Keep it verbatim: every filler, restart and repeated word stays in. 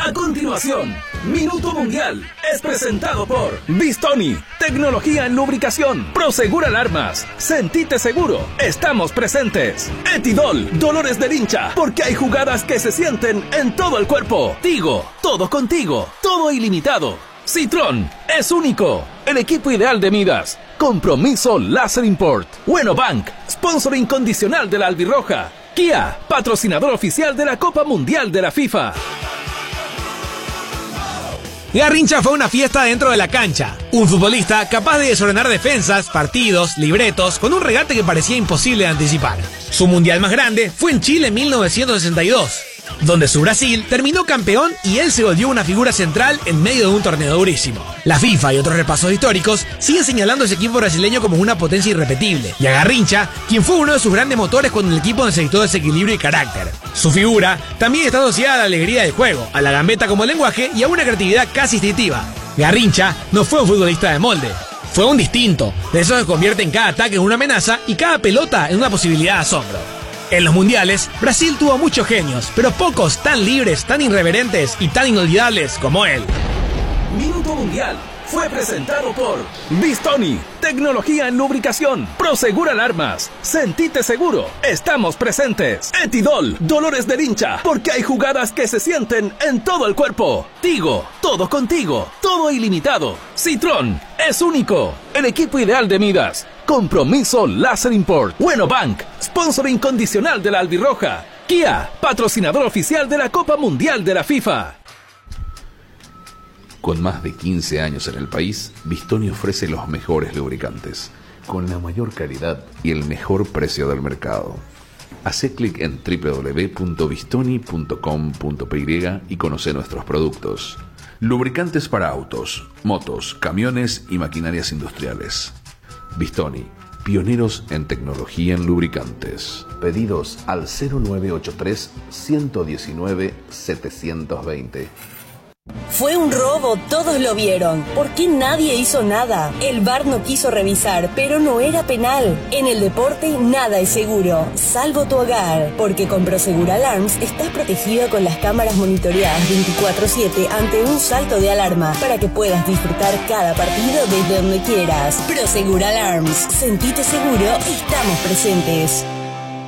A continuación, Minuto Mundial es presentado por Bistoni, tecnología en lubricación. Prosegur Alarmas, sentite seguro, estamos presentes. Etidol, dolores del hincha, porque hay jugadas que se sienten en todo el cuerpo. Tigo, todo contigo, todo ilimitado. Citrón, es único, el equipo ideal de Midas. Compromiso Láser Import. Bueno Bank, sponsor incondicional de la albirroja. Kia, patrocinador oficial de la Copa Mundial de la FIFA. Garrincha fue una fiesta dentro de la cancha. Un futbolista capaz de desordenar defensas, partidos, libretos, con un regate que parecía imposible de anticipar. Su mundial más grande fue en Chile en mil novecientos sesenta y dos, donde su Brasil terminó campeón y él se volvió una figura central en medio de un torneo durísimo. La FIFA y otros repasos históricos siguen señalando a ese equipo brasileño como una potencia irrepetible, y a Garrincha, quien fue uno de sus grandes motores cuando el equipo necesitó desequilibrio y carácter. Su figura también está asociada a la alegría del juego, a la gambeta como lenguaje y a una creatividad casi instintiva. Garrincha no fue un futbolista de molde, fue un distinto, de esos que convierte en cada ataque en una amenaza y cada pelota en una posibilidad de asombro. En los mundiales, Brasil tuvo muchos genios, pero pocos tan libres, tan irreverentes y tan inolvidables como él. Minuto Mundial fue presentado por Bistoni, tecnología en lubricación. Prosegur Alarmas, sentite seguro, estamos presentes. Etidol, dolores del hincha, porque hay jugadas que se sienten en todo el cuerpo. Tigo, todo contigo, todo ilimitado. Citrón, es único, el equipo ideal de Midas. Compromiso Láser Import. Bueno Bank, sponsor incondicional de la albirroja. Kia, patrocinador oficial de la Copa Mundial de la FIFA. Con más de quince años en el país, Bistoni ofrece los mejores lubricantes, con la mayor calidad y el mejor precio del mercado. Hacé clic en doble u doble u doble u punto bistoni punto com punto pe ye y conoce nuestros productos. Lubricantes para autos, motos, camiones y maquinarias industriales. Bistoni, pioneros en tecnología en lubricantes. Pedidos al cero nueve ocho tres, uno uno nueve, siete dos cero. Fue un robo, todos lo vieron. ¿Por qué nadie hizo nada? El V A R no quiso revisar, pero no era penal. En el deporte nada es seguro, salvo tu hogar. Porque con Prosegur Alarms estás protegido con las cámaras monitoreadas veinticuatro siete ante un salto de alarma, para que puedas disfrutar cada partido desde donde quieras. Prosegur Alarms, sentite seguro, estamos presentes.